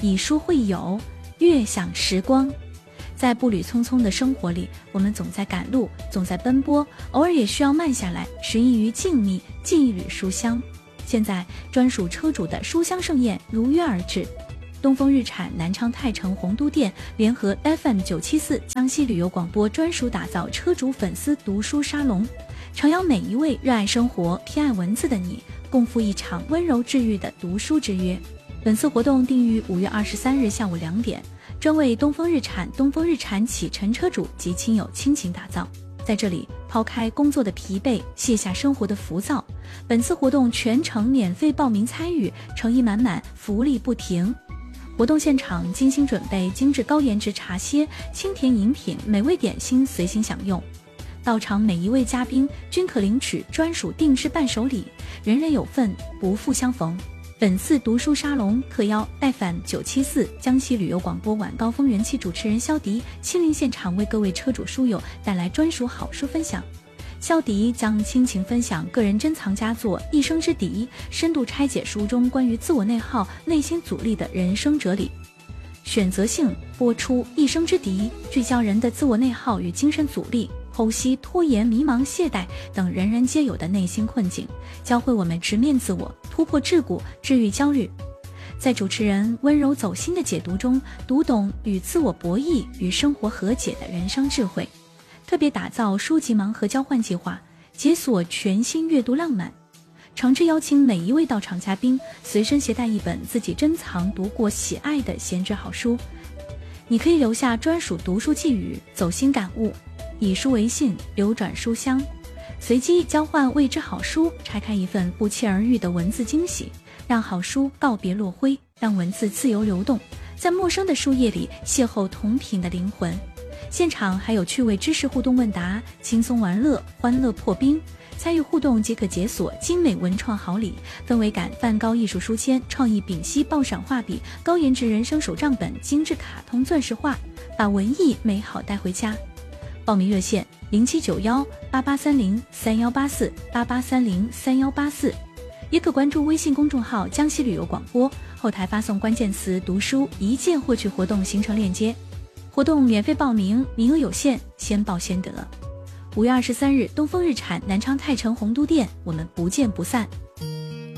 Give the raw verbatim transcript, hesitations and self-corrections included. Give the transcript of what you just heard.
以书会友，悦享时光。在步履匆匆的生活里，我们总在赶路，总在奔波，偶尔也需要慢下来，寻意于静谧，进一缕书香。现在专属车主的书香盛宴如约而至，东风日产南昌泰城洪都店联合 F M 九七四江西旅游广播专属打造车主粉丝读书沙龙，诚邀每一位热爱生活、偏爱文字的你，共赴一场温柔治愈的读书之约。本次活动定于五月二十三日下午两点，专为东风日产、东风日产启辰车主及亲友倾情打造。在这里，抛开工作的疲惫，卸下生活的浮躁。本次活动全程免费报名参与，诚意满满，福利不停。活动现场精心准备精致高颜值茶歇、清甜饮品、美味点心随行享用。到场每一位嘉宾均可领取专属定制伴手礼，人人有份，不负相逢。本次读书沙龙特邀 F M 九七四江西旅游广播晚高峰人气主持人肖迪亲临现场，为各位车主书友带来专属好书分享。肖迪将倾情分享个人珍藏佳作《一生之敌》，深度拆解书中关于自我内耗、内心阻力的人生哲理。选择性播出《一生之敌》，聚焦人的自我内耗与精神阻力，剖析拖延、迷茫、懈怠等人人皆有的内心困境，教会我们直面自我，突破桎梏，治愈焦虑。在主持人温柔走心的解读中，读懂与自我博弈与生活和解的人生智慧。特别打造书籍盲盒交换计划，解锁全新阅读浪漫。诚挚邀请每一位到场嘉宾随身携带一本自己珍藏、读过、喜爱的闲置好书，你可以留下专属读书寄语、走心感悟，以书为信，流转书香，随机交换未知好书，拆开一份不期而遇的文字惊喜，让好书告别落灰，让文字自由流动，在陌生的书页里邂逅同频的灵魂。现场还有趣味知识互动问答，轻松玩乐，欢乐破冰。参与互动即可解锁精美文创好礼，氛围感梵高艺术书签、创意丙烯爆闪画笔、高颜值人生手账本、精致卡通钻石画，把文艺美好带回家。报名热线零七九幺八八三零三幺八四八八三零三幺八四，也可关注微信公众号江西旅游广播，后台发送关键词读书，一键获取活动行程链接。活动免费报名，名额有限，先报先得。五月二十三日，东风日产南昌泰城洪都店，我们不见不散。